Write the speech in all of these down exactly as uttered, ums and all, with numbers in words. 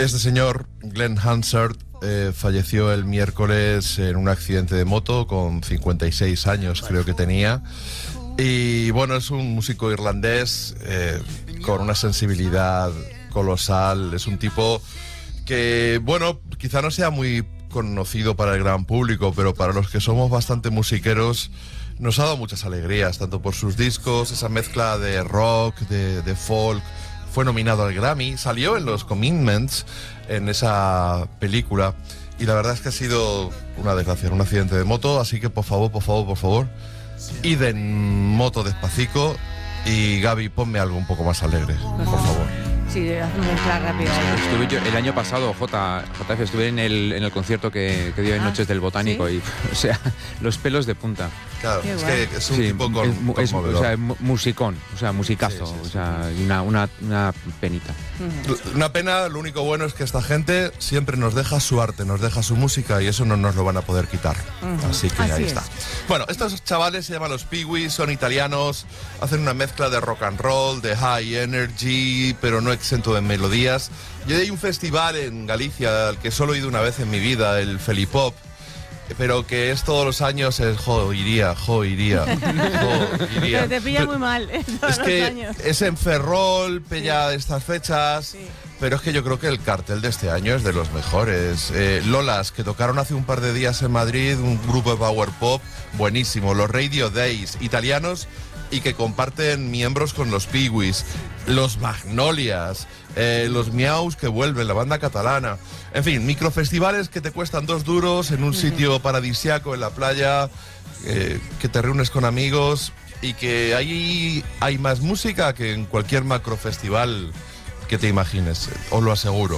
Este señor, Glenn Hansard, eh, falleció el miércoles en un accidente de moto con cincuenta y seis años, creo que tenía. Y bueno, es un músico irlandés eh, con una sensibilidad colosal. Es un tipo que, bueno, quizá no sea muy conocido para el gran público, pero para los que somos bastante musiqueros nos ha dado muchas alegrías, tanto por sus discos, esa mezcla de rock, de, de folk. Fue nominado al Grammy, salió en los Commitments, en esa película, y la verdad es que ha sido una desgracia, un accidente de moto, así que por favor, por favor, por favor, id en moto despacito, y Gaby, ponme algo un poco más alegre, por favor. Sí, haz una mezcla rápida. Estuve yo, el año pasado, J, JF, estuve en el, en el concierto que, que dio en Ah, Noches del Botánico, ¿sí? y, o sea, los pelos de punta. Claro, Qué es guay. que es un Sí, tipo con, es, mu- es- o sea, mu- musicón, o sea, musicazo, Sí, sí, sí. o sea, y una, una, una penita. Una pena, lo único bueno es que esta gente siempre nos deja su arte, nos deja su música, y eso no nos lo van a poder quitar. Ujú. Así que Así ahí es. está. Bueno, estos chavales se llaman los Peewees, son italianos, hacen una mezcla de rock and roll, de high energy, pero no exento de melodías. Y hay un festival en Galicia al que solo he ido una vez en mi vida, el Felipop, pero que es todos los años, es jo, iría, jo, iría, jo, iría. Pero te pilla muy mal, ¿eh? Todos Es los que años. es en Ferrol, pella de estas fechas, Sí. pero es que yo creo que el cartel de este año es de los mejores. Eh, Lolas, que tocaron hace un par de días en Madrid, un grupo de power pop buenísimo. Los Radio Days, italianos, y que comparten miembros con los Peewees. Los Magnolias, eh, los Miaus que vuelven, la banda catalana. En fin, microfestivales que te cuestan dos duros en un sitio paradisiaco en la playa, eh, que te reúnes con amigos, y que ahí hay más música que en cualquier macrofestival que te imagines, os lo aseguro.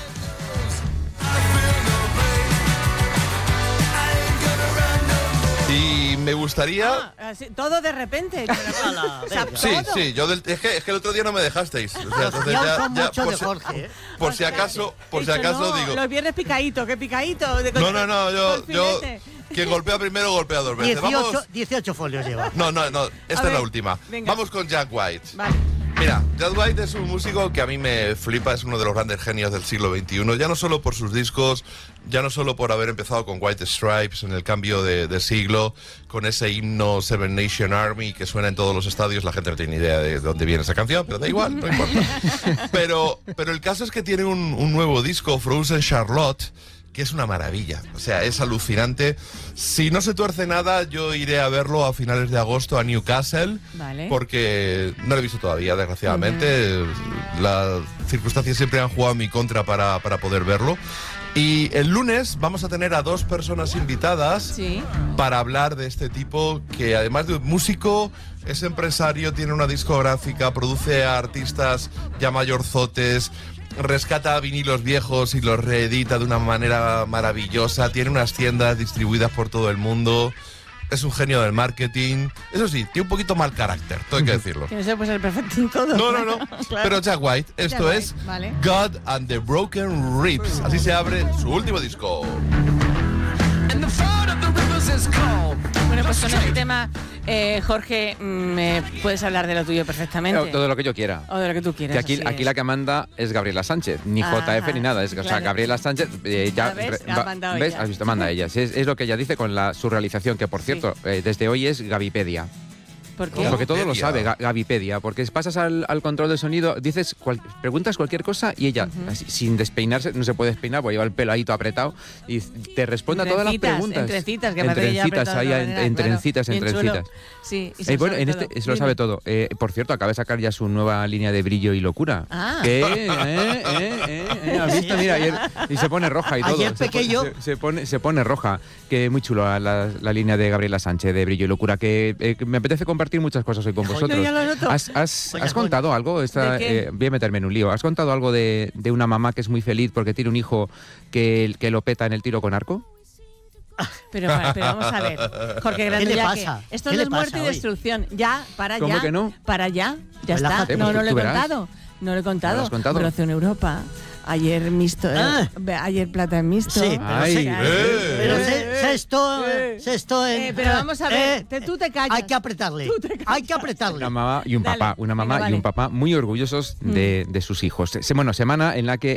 Y me gustaría... Ah, así, todo de repente. Ala, O sea, venga. Sí, todo. sí, yo del- es, que, es que el otro día no me dejasteis. O sea, entonces Ya ya, son ya, mucho por de si- Jorge, ¿eh? Por si acaso, por si He dicho, acaso no, digo... Los viernes picadito, ¿qué picadito? De- No, no, no, yo, con yo filete. quien golpea primero golpea dos veces. dieciocho, Vamos. dieciocho folios lleva. No, no, no, esta es ver, la última. venga. Vamos con Jack White. Vale. Mira, Jack White es un músico que a mí me flipa, es uno de los grandes genios del siglo veintiuno, ya no solo por sus discos, ya no solo por haber empezado con White Stripes en el cambio de, de siglo, con ese himno Seven Nation Army que suena en todos los estadios, la gente no tiene ni idea de dónde viene esa canción, pero da igual, no importa. Pero, pero el caso es que tiene un, un nuevo disco, Frozen Charlotte, que es una maravilla, o sea, es alucinante. Si no se tuerce nada, yo iré a verlo a finales de agosto a Newcastle, Vale. porque no lo he visto todavía, desgraciadamente. Las circunstancias siempre han jugado en mi contra para, para poder verlo. Y el lunes vamos a tener a dos personas invitadas Sí. para hablar de este tipo que, además de músico, es empresario, tiene una discográfica, produce a artistas ya mayorzotes, rescata vinilos viejos y los reedita de una manera maravillosa, tiene unas tiendas distribuidas por todo el mundo, es un genio del marketing. Eso sí, tiene un poquito mal carácter, todo hay que decirlo. Que no se puede ser perfecto en todo. No, no, no. Claro. Pero Jack White, esto Jack es White, vale. God and the Broken Ribs. Así se abre su último disco. Bueno, pues con este tema, eh, Jorge, mm, eh, puedes hablar de lo tuyo perfectamente. Todo lo que yo quiera. O de lo que tú quieras. Que aquí, así aquí es. la que manda es Gabriela Sánchez, ni Ajá, J F ni nada. Es, o sea, claro. Gabriela Sánchez eh, ya. ¿Ya ves? re- Ha va- mandado ¿Ves? ella. Has visto, manda ella. Sí, Es, es lo que ella dice con la, su realización, que por Sí. cierto, eh, desde hoy es Gavipedia. ¿Por qué? ¿Cómo? Porque todo lo Gavipedia. sabe, Ga- Gavipedia. Porque pasas al, al control de sonido, dices, cual- preguntas cualquier cosa y ella, así, sin despeinarse, no se puede despeinar porque lleva el pelo ahí todo apretado y te responde a todas las Trencitas, preguntas. en trencitas, que en parece ya trencitas, apretado ahí de en, otra manera, en claro. trencitas, en Bien chulo. trencitas. Sí, y se Eh, lo bueno, sabe en todo. este se lo Dime. sabe todo. Eh, por cierto, acaba de sacar ya su nueva línea de brillo y locura. Ah. ¿Qué? ¿Eh? ¿Eh? ¿Eh? ¿Eh? ¿Has visto? Mira, ayer, y se pone roja y todo. Ayer Se pone- pequeño. Se, se pone, se pone roja. Que muy chulo la, la línea de Gabriela Sánchez de brillo y locura. Que, eh, que me apetece compartir muchas cosas hoy con Joya. vosotros. Yo ya lo noto. ¿Has, has, Joya, has contado algo? Esta, ¿De qué? eh, voy a meterme en un lío. ¿Has contado algo de, de una mamá que es muy feliz porque tiene un hijo que, que lo peta en el tiro con arco? Pero, pero vamos a ver, Jorge Grande, ¿Qué le ya pasa? que esto ¿Qué no le es muerte pasa y hoy? destrucción. Ya, para ¿Cómo ya. que no? Para ya. Ya Relájate, está. No, pues no lo he tú verás. contado. No lo he contado. ¿No lo has contado? Bronce en Europa. Ayer mixto. eh, Ah. ve- ayer plata en mixto. Sí, pero Ay, se- eh. pero Eh, se- sexto, eh. sexto en... Eh, pero vamos a ver, te- tú te callas. Hay que apretarle, Tú te callas. hay que apretarle. Una mamá y un Dale, papá, una mamá venga, y un vale. papá muy orgullosos de, de sus hijos. Se- Bueno, semana en la que